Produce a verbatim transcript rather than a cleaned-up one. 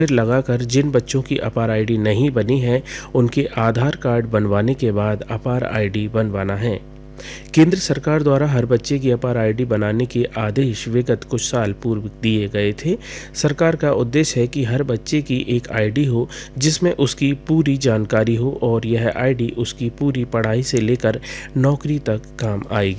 लगाकर जिन बच्चों की अपार आईडी नहीं बनी है उनके आधार कार्ड बनवाने के बाद अपार आईडी बनवाना है। केंद्र सरकार द्वारा हर बच्चे की अपार आईडी बनाने के आदेश विगत कुछ साल पूर्व दिए गए थे। सरकार का उद्देश्य है कि हर बच्चे की एक आईडी हो जिसमें उसकी पूरी जानकारी हो और यह आईडी उसकी पूरी पढ़ाई से लेकर नौकरी तक काम आएगी।